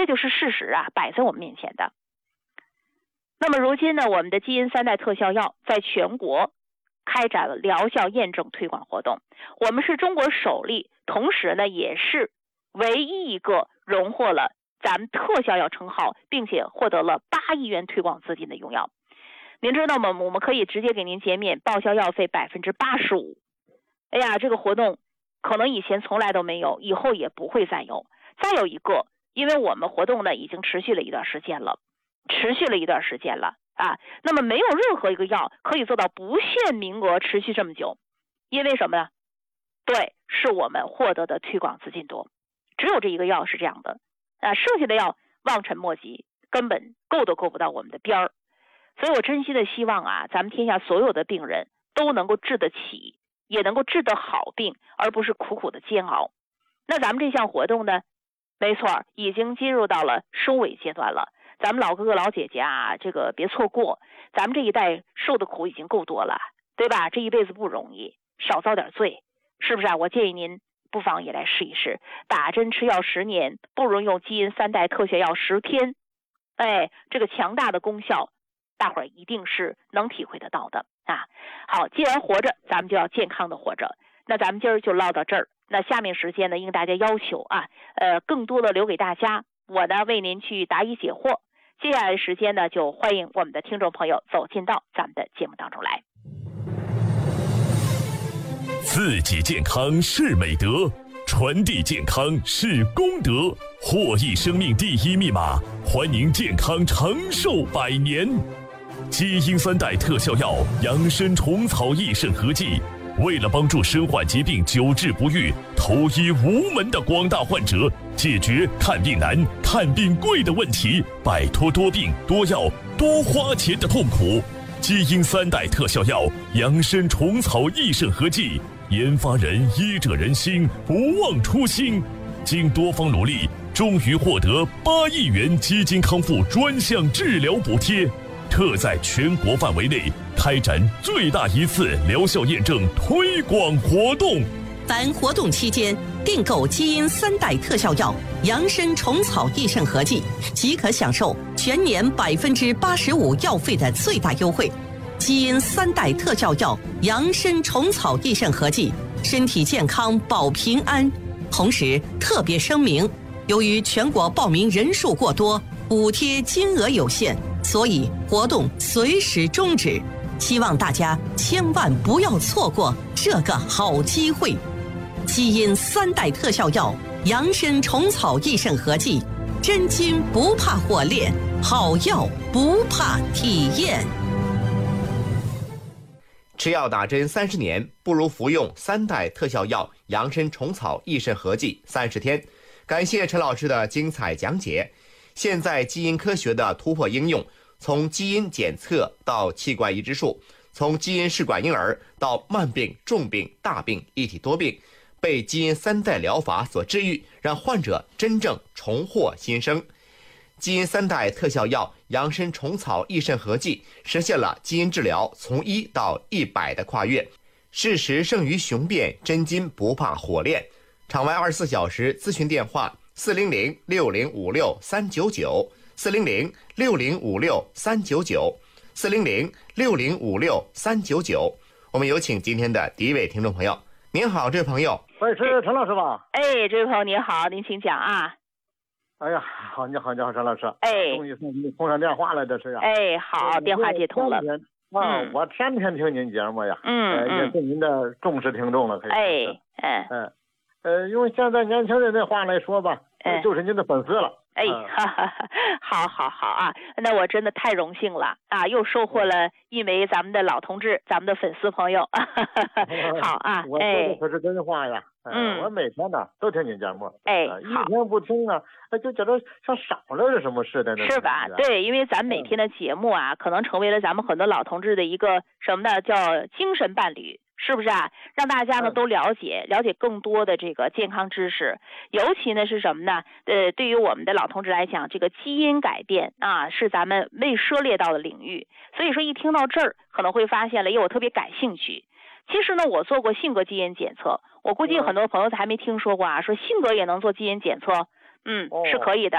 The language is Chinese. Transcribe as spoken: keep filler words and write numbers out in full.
这就是事实啊，摆在我们面前的。那么如今呢，我们的基因三代特效药在全国开展了疗效验证推广活动，我们是中国首例，同时呢也是唯一一个荣获了咱们特效药称号，并且获得了八亿元推广资金的用药。您知道吗？我们可以直接给您减免报销药费百分之八十五。哎呀，这个活动可能以前从来都没有，以后也不会再有。再有一个，因为我们活动呢已经持续了一段时间了，持续了一段时间了啊。那么没有任何一个药可以做到不限名额持续这么久，因为什么呢？对，是我们获得的推广资金多，只有这一个药是这样的啊，剩下的药望尘莫及，根本够都够不到我们的边儿。所以我真心的希望啊，咱们天下所有的病人都能够治得起，也能够治得好病，而不是苦苦的煎熬。那咱们这项活动呢，没错，已经进入到了收尾阶段了。咱们老哥哥老姐姐啊，这个别错过，咱们这一代受的苦已经够多了，对吧？这一辈子不容易，少遭点罪，是不是啊？我建议您不妨也来试一试，打针吃药十年，不如用基因三代特效药十天。哎，这个强大的功效，大伙儿一定是能体会得到的啊！好，既然活着，咱们就要健康的活着。那咱们今儿就唠到这儿。那下面时间呢，应大家要求啊，呃，更多的留给大家，我呢为您去答疑解惑。接下来的时间呢，就欢迎我们的听众朋友走进到咱们的节目当中来。 自己健康是美德，传递健康是功德，获益生命第一密码，欢迎健康长寿百年。基因三代特效药养生虫草益肾合剂，为了帮助身患疾病久治不愈、投医无门的广大患者，解决看病难、看病贵的问题，摆脱多病多药多花钱的痛苦。基因三代特效药养生虫草益肾合剂，研发人医者仁心，不忘初心，经多方努力，终于获得八亿元基金康复专项治疗补贴，特在全国范围内开展最大一次疗效验证推广活动。 凡活动期间订购基因三代特效药养生虫草益肾合剂，即可享受全年百分之八十五药费的最大优惠。基因三代特效药养生虫草益肾合剂，身体健康保平安。同时特别声明，由于全国报名人数过多，补贴金额有限，所以活动随时终止。希望大家千万不要错过这个好机会。基因三代特效药养生虫草益肾合剂，真金不怕火炼，好药不怕体验。 吃药打针三十年，不如服用三代特效药养生虫草益肾合剂三十天。感谢陈老师的精彩讲解。现在基因科学的突破应用，从基因检测到器官移植术，从基因试管婴儿到慢病、重病、大病一体多病，被基因三代疗法所治愈，让患者真正重获新生。基因三代特效药养生虫草益肾合剂实现了基因治疗从一到一百的跨越。事实胜于雄辩，真金不怕火炼。场外二十四小时咨询电话：四零零六零五六三九九，四零零六零五六三九九，四零零六零五六三九九。我们有请今天的第一位听众朋友。您好，这位朋友。 喂，是陈老师吧？ 哎，这位朋友您好，您请讲啊。 哎呀，好，你好，你好，陈老师。 哎， 终于送你通上电话了，这是啊。 哎，好，电话接通了。 啊、 嗯， 我天天听您节目呀。 嗯呃、 嗯， 也是您的重视听众了，可以。 哎，嗯嗯，呃，用现在年轻人的话来说吧， 哎、 就是您的粉丝了。 哎，哈哈哈，好好好啊，那我真的太荣幸了啊，又收获了一枚咱们的老同志，咱们的粉丝朋友。好啊， 我说的可是真话呀。 嗯， 我每天呢都听您节目。 哎， 呃、一天不听啊，就觉得像少了是什么似的呢？ 是吧？对，因为咱每天的节目啊，嗯、可能成为了咱们很多老同志的一个什么呢？叫精神伴侣。是不是啊？让大家呢都了解了解更多的这个健康知识，尤其呢是什么呢？呃，对于我们的老同志来讲，这个基因改变啊是咱们未涉猎到的领域，所以说一听到这儿，可能会发现了，因为我特别感兴趣。其实呢，我做过性格基因检测，我估计很多朋友还没听说过啊，说性格也能做基因检测。嗯，是可以的